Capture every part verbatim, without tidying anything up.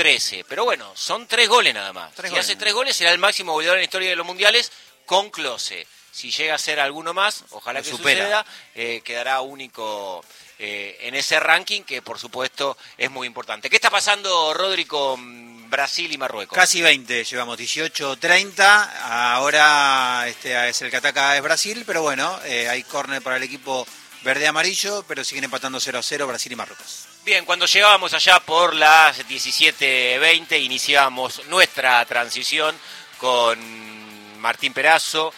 trece. Pero bueno, son tres goles nada más. Tres si goles. hace tres goles será el máximo goleador en la historia de los mundiales con Klose. Si llega a ser alguno más, ojalá Lo que supera. suceda, eh, quedará único eh, en ese ranking que por supuesto es muy importante. ¿Qué está pasando, Rodri, con Brasil y Marruecos? Casi veinte, llevamos dieciocho treinta, ahora este es el que ataca es Brasil, pero bueno, eh, hay córner para el equipo verde-amarillo, pero siguen empatando cero a cero Brasil y Marruecos. Bien, cuando llegábamos allá por las diecisiete veinte, iniciábamos nuestra transición con Martín Perazo,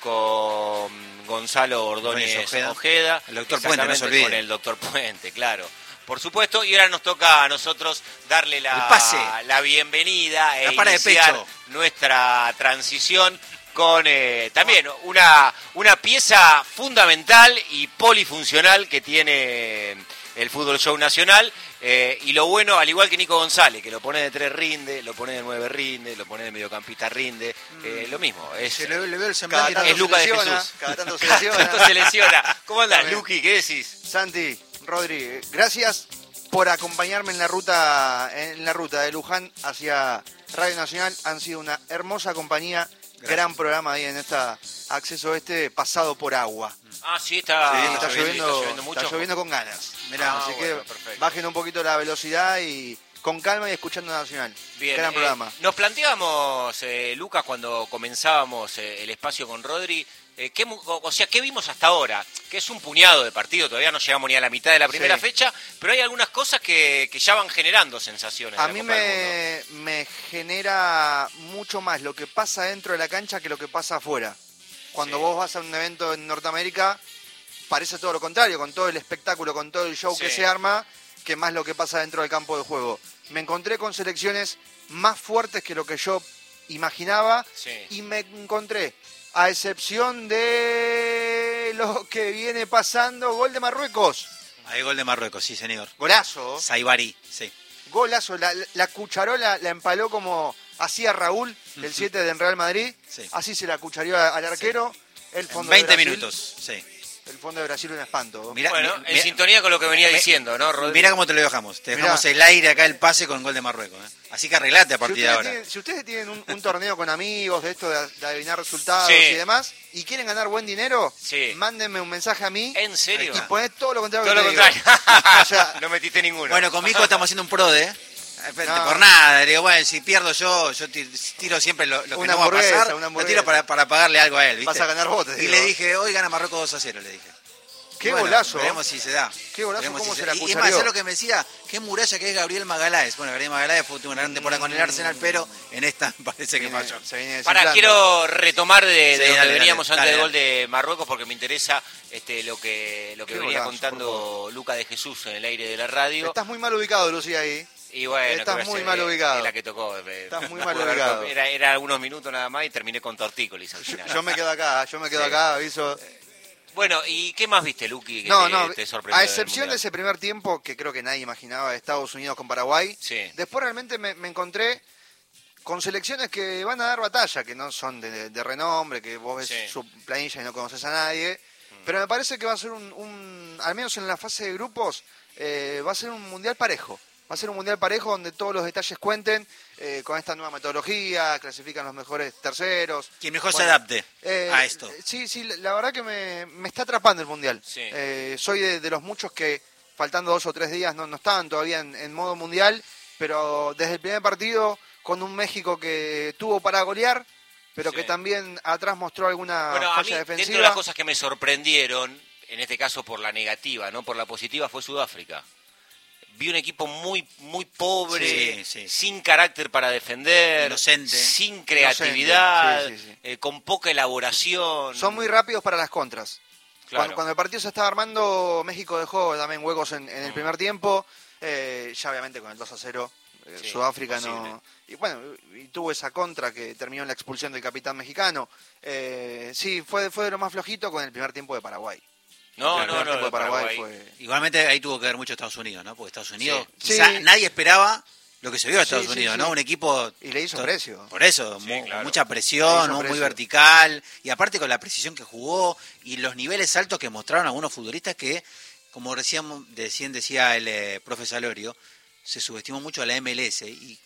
con Gonzalo Ordóñez Ojeda. Ojeda, El doctor Puente, no se olvide. con el doctor Puente, claro. Por supuesto, y ahora nos toca a nosotros darle la, El pase. la bienvenida e La para de iniciar pecho. nuestra transición con eh, también una, una pieza fundamental y polifuncional que tiene el Fútbol Show Nacional. Eh, y lo bueno, al igual que Nico González, que lo pone de tres rinde, lo pone de nueve rinde, lo pone de mediocampista rinde, eh, lo mismo. Es, Se le, le veo el Cada semblante. tanto es Lucas se de lesiona, Jesús. cada tanto se Cada lesiona. tanto se lesiona. ¿Cómo andás, Está bien. Luqui? ¿Qué decís? Santi, Rodri, gracias por acompañarme en la ruta en la ruta de Luján hacia Radio Nacional. Han sido una hermosa compañía, Gracias. gran programa ahí en esta Acceso Este pasado por agua. Ah, sí, está, Sí, está está, lloviendo, lloviendo, está lloviendo mucho. está lloviendo con ganas. Mirá, Así ah, que bueno, perfecto. bajen un poquito la velocidad y con calma y escuchando Nacional. Bien, Gran eh, programa. nos planteábamos, eh, Lucas, cuando comenzábamos eh, el espacio con Rodri, eh, ¿qué, mu- o sea, ¿qué vimos hasta ahora? Que es un puñado de partido, todavía no llegamos ni a la mitad de la primera Sí. fecha, pero hay algunas cosas que, que ya van generando sensaciones. A de la mí Copa del Mundo. me, me genera mucho más lo que pasa dentro de la cancha que lo que pasa afuera. Cuando Sí. vos vas a un evento en Norteamérica, parece todo lo contrario, con todo el espectáculo, con todo el show Sí. que se arma, que más lo que pasa dentro del campo de juego. Me encontré con selecciones más fuertes que lo que yo imaginaba Sí. y me encontré, a excepción de lo que viene pasando, gol de Marruecos. Hay gol de Marruecos, sí señor. Golazo. Saibari, sí. Golazo, la, la cucharola la empaló como hacía Raúl, el siete del Real Madrid. Sí. Así se la cuchareó al arquero. El En fondo de veinte Brasil- minutos, sí. El fondo de Brasil un espanto. Mirá, Bueno, mi- en mirá- sintonía con lo que venía mi- diciendo, ¿no, Rodri? Mirá cómo te lo dejamos. Te Mirá. dejamos el aire acá, el pase con gol de Marruecos. ¿eh? Así que arreglate a Si partir de ustedes, ahora. tienen, si ustedes tienen un, un torneo con amigos de esto de, de adivinar resultados Sí. y demás, y quieren ganar buen dinero, Sí. mándenme un mensaje a mí ¿En serio? y poned todo lo contrario Todo lo que te contrario. digo. O sea, no metiste ninguno. Bueno, con Mico estamos haciendo un prode, ¿eh? No. Por nada, le digo, bueno, si pierdo yo, yo ti- tiro siempre lo, lo que Una no va a hamburguesa, pasar, una lo hamburguesa. tiro para, para pagarle algo a él, ¿viste? Vas a ganar vos, te Y digo. le dije, hoy gana Marruecos dos a cero, le dije. qué Bueno, golazo. Veremos si se da. Qué golazo, Veremos cómo si se da. la Y es cuchareó. más, ¿sabes lo que me decía? Qué muralla que es Gabriel Magaláes. Bueno, Gabriel Magaláes fue tuvo una gran temporada con el Arsenal, pero en esta parece que Viene- falló. se viene Para, desinflando. quiero retomar de, de Sí, donde dale, veníamos dale, antes del dale, gol de Marruecos porque me interesa este, lo que lo que Qué venía golazo, contando Luca de Jesús en el aire de la radio. Estás muy mal ubicado, Lucía, ahí. Y bueno, estás ¿qué voy a muy hacer? mal ubicado. Es la que tocó. eh, Estás muy me mal pude haber- ubicado. Era, era algunos minutos nada más y terminé con tortícolis al final. Yo me quedo acá, yo me quedo Sí. acá, aviso. Bueno, ¿y qué más viste, Luqui, que No, te, no, te sorprendió a del excepción de Mundial? ese primer tiempo que creo que nadie imaginaba de Estados Unidos con Paraguay, Sí. después realmente me, me encontré con selecciones que van a dar batalla, que no son de, de renombre, que vos ves Sí. su planilla y no conoces a nadie, pero me parece que va a ser un, un- al menos en la fase de grupos, eh, va a ser un mundial parejo. Va a ser un mundial parejo donde todos los detalles cuenten eh, con esta nueva metodología, clasifican los mejores terceros. Quien mejor se Bueno, adapte Eh, a esto. Sí, sí, la verdad que me, me está atrapando el Mundial. Sí. Eh, soy de, de los muchos que, faltando dos o tres días, no, no estaban todavía en, en modo Mundial, pero desde el primer partido, con un México que tuvo para golear, pero Sí. que también atrás mostró alguna Bueno, a mí, falla dentro defensiva. de las cosas que me sorprendieron, en este caso por la negativa, no por la positiva, fue Sudáfrica. Vi un equipo muy muy pobre, Sí, sí. sin carácter para defender, Inocente. sin creatividad, Inocente, sí, sí, sí. eh, con poca elaboración. Son muy rápidos para las contras. Claro. Cuando, cuando el partido se estaba armando, México dejó también huecos en, en el Mm. primer tiempo. Eh, ya obviamente con el dos a cero, eh, Sí, Sudáfrica imposible. no... Y bueno, y tuvo esa contra que terminó en la expulsión del capitán mexicano. Eh, sí, fue, fue de lo más flojito con el primer tiempo de Paraguay. No, El no, primer no, tiempo de de Paraguay, Paraguay. fue... Igualmente ahí tuvo que ver mucho Estados Unidos, ¿no? Porque Estados Unidos, Sí. quizá Sí. nadie esperaba lo que se vio a Sí, Estados sí, Unidos, sí. ¿no? Un equipo... Y le hizo to- precio. Por eso, Sí, mu- claro. mucha Le presión, hizo ¿no? Muy precio. vertical, y aparte con la precisión que jugó y los niveles altos que mostraron algunos futbolistas que, como decíamos, decían, decía el eh, profe Salorio, se subestimó mucho a la M L S y